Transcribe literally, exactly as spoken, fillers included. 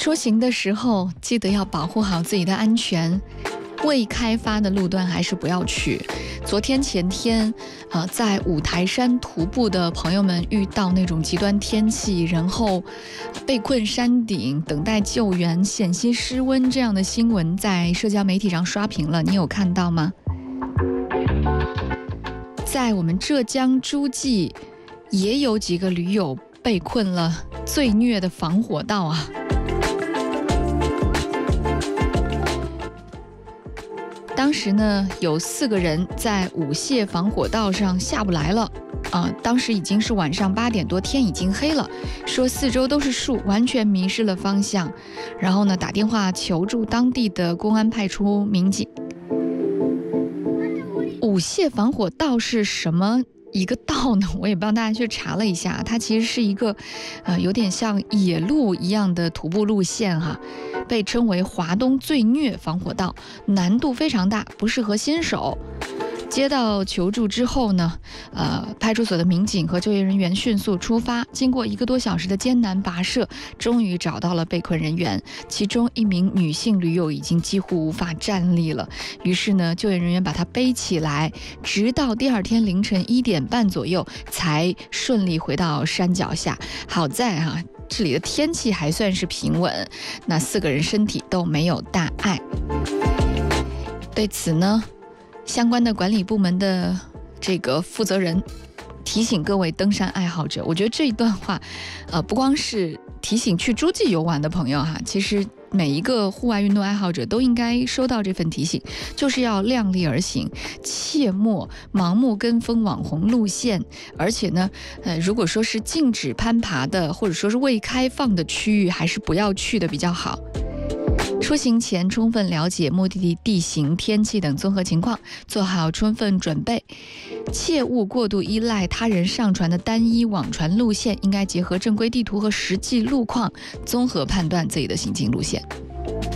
出行的时候记得要保护好自己的安全，未开发的路段还是不要去。昨天前天呃，在五台山徒步的朋友们遇到那种极端天气，然后被困山顶等待救援，险些失温这样的新闻在社交媒体上刷屏了，你有看到吗？在我们浙江诸暨也有几个驴友被困了最虐的防火道啊。当时呢，有四个人在五蟹防火道上下不来了啊、呃！当时已经是晚上八点多，天已经黑了，说四周都是树，完全迷失了方向。然后呢，打电话求助当地的公安派出民警。五蟹防火道是什么一个道呢？我也帮大家去查了一下，它其实是一个，呃，有点像野路一样的徒步路线哈，被称为华东最虐防火道，难度非常大，不适合新手。接到求助之后呢，呃，派出所的民警和救援人员迅速出发，经过一个多小时的艰难跋涉，终于找到了被困人员。其中一名女性驴友已经几乎无法站立了，于是呢，救援人员把她背起来，直到第二天凌晨一点半左右才顺利回到山脚下。好在啊，这里的天气还算是平稳，那四个人身体都没有大碍。对此呢，相关的管理部门的这个负责人提醒各位登山爱好者，我觉得这一段话，呃，不光是提醒去诸暨游玩的朋友哈，其实每一个户外运动爱好者都应该收到这份提醒，就是要量力而行，切莫盲目跟风网红路线。而且呢，呃，如果说是禁止攀爬的，或者说是未开放的区域，还是不要去的比较好。出行前充分了解目的地地形、天气等综合情况，做好充分准备，切勿过度依赖他人上传的单一网传路线，应该结合正规地图和实际路况，综合判断自己的行进路线。